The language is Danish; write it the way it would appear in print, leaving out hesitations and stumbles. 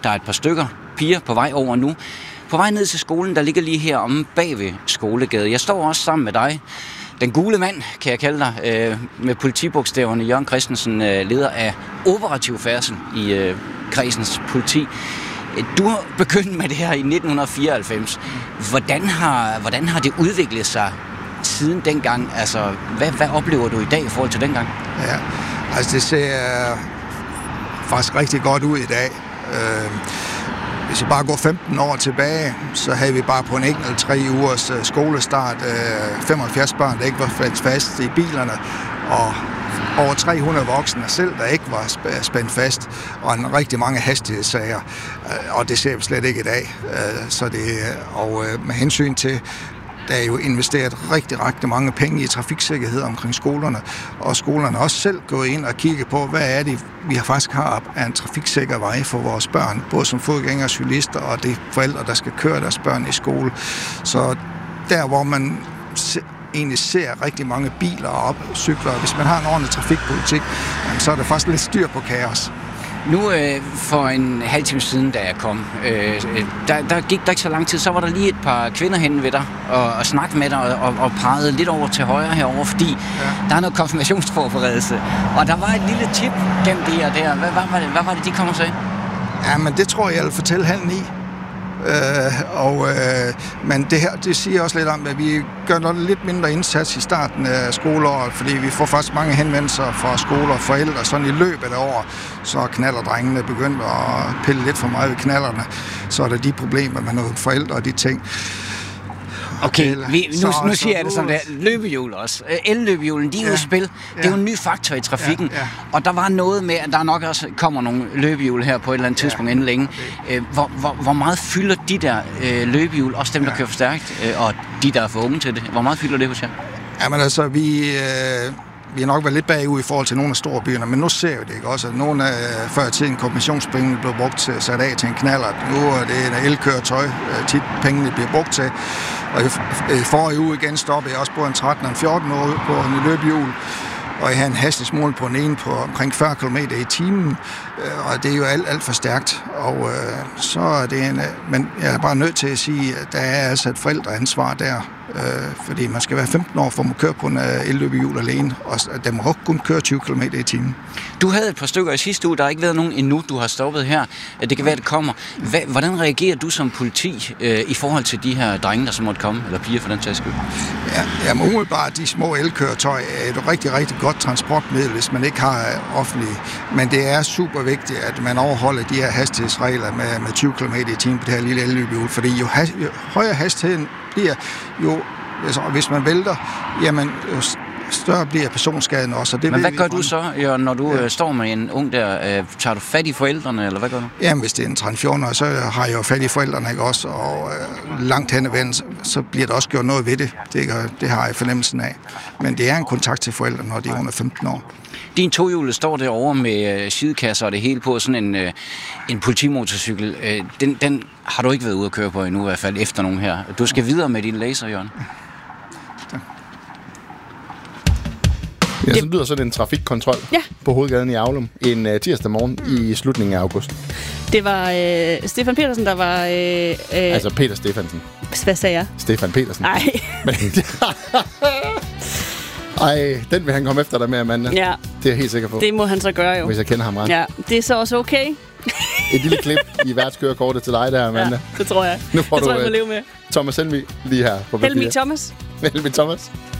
Der er et par stykker piger på vej over nu. På vej ned til skolen, der ligger lige her omme bag ved Skolegade. Jeg står også sammen med dig. Den gule mand, kan jeg kalde dig, med politibogstaverne. Jørgen Christensen, leder af operativ færdsel i kredsens politi. Du har begyndt med det her i 1994. Hvordan har det udviklet sig siden dengang? Altså, hvad oplever du i dag i forhold til dengang? Ja, altså det ser faktisk rigtig godt ud i dag. Hvis vi bare går 15 år tilbage, så havde vi bare på en enkelt 3 ugers skolestart 75 børn, der ikke var fast i bilerne, og over 300 voksne selv, der ikke var spændt fast, og en rigtig mange hastighedssager, og det ser vi slet ikke i dag. Og med hensyn til, der er jo investeret rigtig mange penge i trafiksikkerhed omkring skolerne, og skolerne også selv gået ind og kigget på, hvad er det, vi faktisk har af en trafiksikker vej for vores børn, både som fodgængere, cyklister og de forældre, der skal køre deres børn i skole. Så der, hvor man egentlig ser rigtig mange biler og cykler, hvis man har en ordentlig trafikpolitik, så er der faktisk lidt styr på kaos. Nu for en halv time siden, da jeg kom, der gik der ikke så lang tid, så var der lige et par kvinder henne ved dig og snakkede med dig og pegede lidt over til højre herover, fordi der er noget konfirmationsforberedelse. Og der var et lille tip gennem det her der. Hvad var det, de kom og sagde? Ja, men det tror jeg vil fortælle 8:30. Men det her, det siger også lidt om, at vi gør noget lidt mindre indsats i starten af skoleåret, fordi vi får faktisk mange henvendelser fra skoler og forældre, sådan i løbet af år, så knallerdrengene begyndt at pille lidt for meget ved knallerne, så er der de problemer med nogle forældre og de ting. Okay, nu siger jeg det sådan der, løbehjul også. El-løbehjulen, de er jo i spil. Det er jo en ny faktor i trafikken. Og der var noget med, at der nok også kommer nogle løbehjul her på et eller andet tidspunkt inden længe. Hvor meget fylder de der løbehjul, også dem, der kører for stærkt, og de, der er for unge til det? Hvor meget fylder det hos jer? Jamen altså, vi har nok været lidt bagud i forhold til nogle af store byerne, men nu ser vi det ikke også. Nogle af før i tiden kommissionspengene blev brugt til at sætte af til en knallert. Nu er det en elkøretøj, tit pengene bliver brugt til. Og i forrige uge igen stoppede jeg også både en 13 og en 14 år på en løbehjul, og jeg havde en hastighedsmål på den ene på omkring 40 km i timen, og det er jo alt for stærkt. Og så er det men jeg er bare nødt til at sige, at der er altså et forældreansvar der, fordi man skal være 15 år for at køre på en elløbehjul alene, og der må også kun køre 20 km i timen. Du havde et par stykker i sidste uge, der har ikke været nogen endnu, du har stoppet her. Det kan være, det kommer. Hvordan reagerer du som politi i forhold til de her drenge, der så måtte komme, eller piger for den sags skyld? Ja, men umiddelbart, de små elkøretøj er et rigtig godt transportmiddel, hvis man ikke har offentlig. Men det er super vigtigt, at man overholder de her hastighedsregler med 20 km i timen på det her lille elløbehjul, fordi jo højere hastigheden bliver, jo hvis man vælter, jamen større bliver personskaden også. Det men hvad gør du så, Jørgen, når du står med en ung der? Tager du fat i forældrene, eller hvad gør du? Jamen, hvis det er en 13-14, så har jeg jo fat i forældrene, ikke også? Og langt hen ad vejen, så bliver der også gjort noget ved det. Det har jeg fornemmelsen af. Men det er en kontakt til forældrene, når de er under 15 år. Din tohjulet står derovre med sidekasser og det hele på, sådan en politimotorcykel. Den har du ikke været ude at køre på endnu, i hvert fald efter nogen her. Du skal videre med din laser, Jørgen. Ja, så lyder sådan en trafikkontrol på Hovedgaden i Aulum en tirsdag morgen i slutningen af august. Det var Stefan Petersen, der var... altså Peter Stefansen. Hvad sagde jeg? Stefan Petersen. Nej. Ej, den vil han komme efter dig med, Amanda. Ja. Det er jeg helt sikker på. Det må han så gøre jo. Hvis jeg kender ham ret. Ja, det er så også okay. Et lille klip i værtskørekortet til dig der, Amanda. Ja, det tror jeg. Nu får det tror jeg, må leve med. Thomas Helmi lige her på papir. Helmi Thomas. Helmi Thomas.